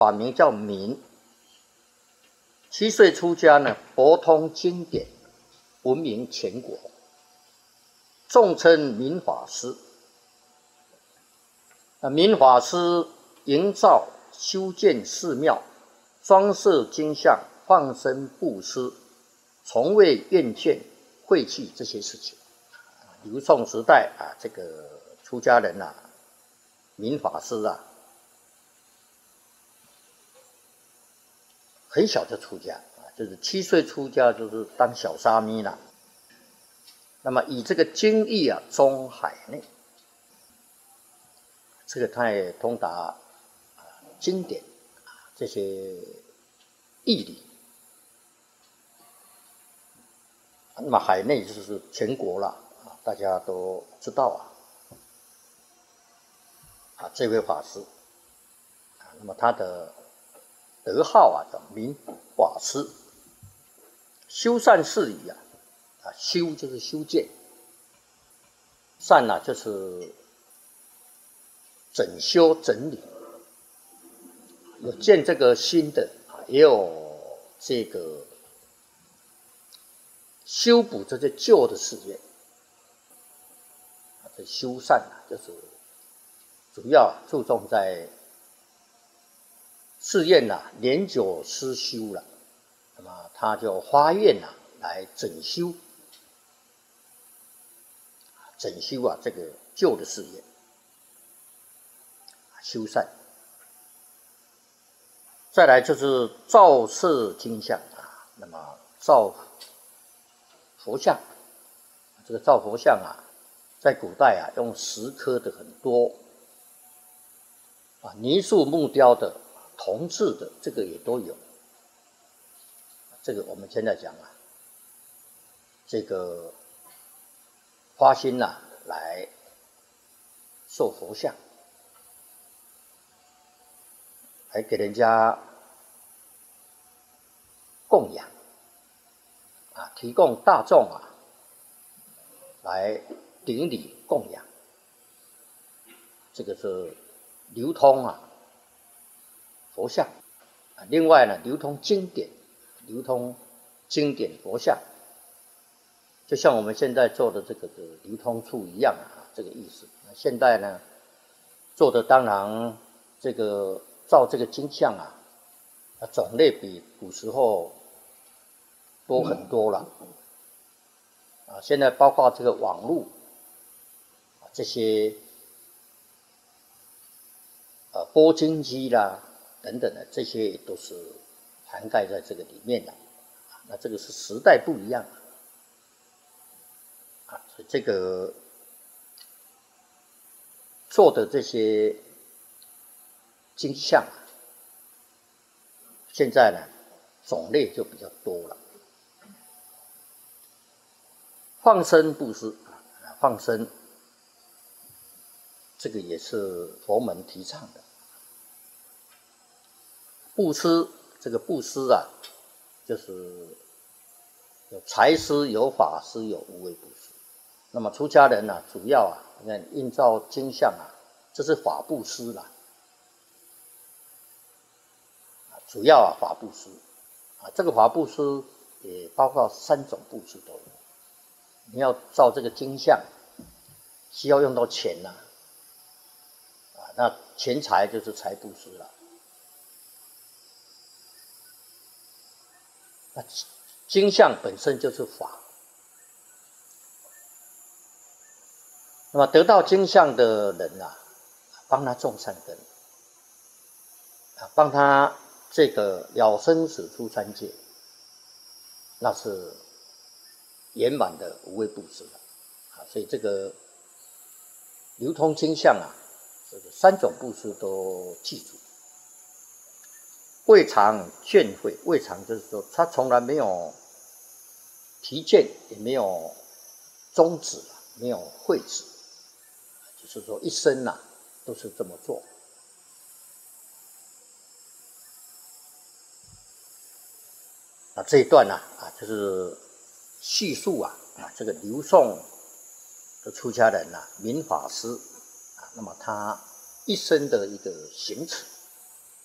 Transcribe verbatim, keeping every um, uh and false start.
法名叫明。七岁出家呢，博通经典，闻名全国，众称明法师。那明法师营造修建寺庙，装设经像，放生布施，从未厌倦晦气这些事情。刘宋时代啊，这个出家人啊，明法师啊，很小就出家啊，就是七岁出家，就是当小沙弥了。那么以这个经义啊，中海内，这个他也通达啊经典啊这些义理。那么海内就是全国了啊，大家都知道啊。啊，这位法师啊，那么他的德号啊叫明法师，修善事理啊，啊修就是修建，善呢、啊、就是整修整理，有建这个新的啊，也有这个修补这些旧的寺院。这修善啊，就是主要注重在寺院呐、啊、年久失修了，那么他就发愿呐、啊、来整修，整修啊这个旧的寺院，修缮。再来就是造设经像啊，那么造佛像，这个造佛像啊，在古代啊用石刻的很多，啊泥塑木雕的。铜制的这个也都有，这个我们现在讲啊，这个花心呐、啊、来塑佛像，还给人家供养啊，提供大众啊来顶礼供养，这个是流通啊。佛像，另外呢，流通经典，流通经典佛像，就像我们现在做的这个流通处一样啊，这个意思。现在呢，做的当然这个造这个经像啊，种类比古时候多很多了啊。现在包括这个网络啊，这些呃播经机啦。等等的，这些都是涵盖在这个里面的。那这个是时代不一样啊，所以这个做的这些经像啊，现在呢种类就比较多了。放生布施啊，放生这个也是佛门提倡的。布施，这个布施啊，就是有财施、有法施、有无为布施。那么出家人呢、啊，主要啊，你看印造经像啊，这是法布施啦，主要啊法布施啊，这个法布施也包括三种布施都有。你要造这个经像，需要用到钱呐、啊，啊，那钱财就是财布施了。那经像本身就是法，那么得到经像的人啊，帮他种善根，啊，帮他这个了生死出三界，那是圆满的无畏布施了啊。所以这个流通经像啊，这个三种布施都记住。未尝倦悔，未尝就是说他从来没有疲倦，也没有终止，没有废止，就是说一生呐、啊、都是这么做。啊，这一段呢 啊, 啊，就是叙述啊啊这个刘宋的出家人呐、啊，明法师啊，那么他一生的一个行持。